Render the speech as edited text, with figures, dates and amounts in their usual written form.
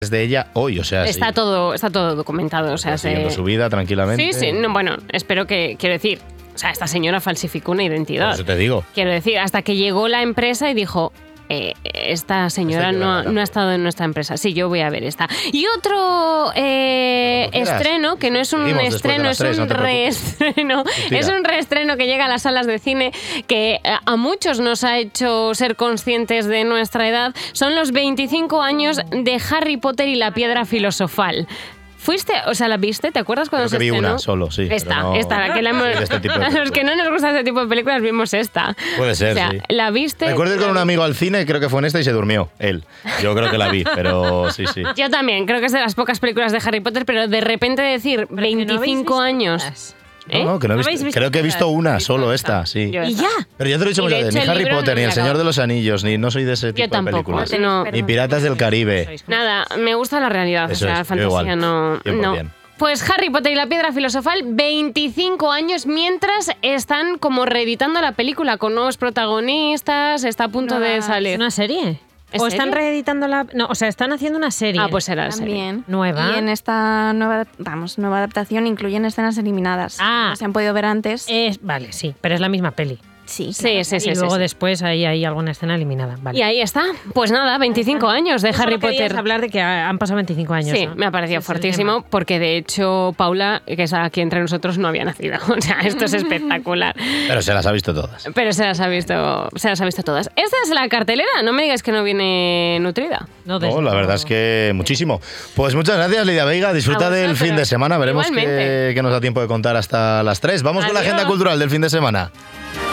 de ella hoy, o sea, está todo documentado, o sea, siguiendo su vida tranquilamente. Sí, no, bueno, espero que, quiero decir, o sea, esta señora falsificó una identidad. Por eso te digo. Quiero decir, hasta que llegó la empresa y dijo, esta señora no ha estado en nuestra empresa. Sí, yo voy a ver esta. Y otro estreno, que no es un estreno, es un reestreno. Es un reestreno que llega a las salas de cine, que a muchos nos ha hecho ser conscientes de nuestra edad. Son los 25 años de Harry Potter y la Piedra Filosofal. ¿Fuiste? O sea, ¿la viste? ¿Te acuerdas cuando se estrenó? Vi una solo, sí. Esta, la que la hemos... A los que no nos gusta este tipo de películas vimos esta. Puede ser, sí. ¿La viste? Recuerdo ir con un amigo al cine, creo que fue en esta y se durmió, él. Yo creo que la vi, pero sí. Yo también, creo que es de las pocas películas de Harry Potter, pero de repente decir 25 años... No, que no he visto. Creo que he visto una, solo esta, sí. ¿Y ya? Pero ya te lo he dicho muchas veces, ni Harry Potter, ni El Señor de los Anillos, no soy de ese tipo de películas. Ni Piratas del Caribe. Nada, me gusta la realidad, eso o sea, la fantasía no. Pues Harry Potter y la Piedra Filosofal, 25 años, mientras están como reeditando la película con nuevos protagonistas, está a punto de salir. ¿Es una serie? ¿O están reeditando la...? No, o sea, están haciendo una serie. Ah, pues será la serie. Nueva. Y en esta nueva adaptación incluyen escenas eliminadas. No se han podido ver antes. Vale, sí, pero es la misma peli. Sí. Y luego después hay alguna escena eliminada. Vale. Y ahí está. Pues nada, 25 años de Harry Potter. Hablar de que han pasado 25 años. Sí, ¿no? me ha parecido fuertísimo porque de hecho Paula, que es aquí entre nosotros, no había nacido. O sea, esto es espectacular. Pero se las ha visto todas. Pero se las ha visto todas. Esta es la cartelera, no me digas que no viene nutrida. No, la verdad es que muchísimo. Pues muchas gracias, Lidia Veiga. Disfruta del fin de semana. Veremos qué nos da tiempo de contar hasta las 3. Vamos con la agenda cultural del fin de semana.